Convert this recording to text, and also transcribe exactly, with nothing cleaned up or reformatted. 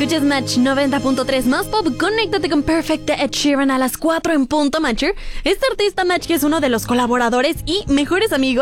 Escuchas Match noventa punto tres más pop. Conéctate con Perfect de Ed Sheeran a las cuatro en punto, Matcher. Este artista, Match, que es uno de los colaboradores y mejores amigos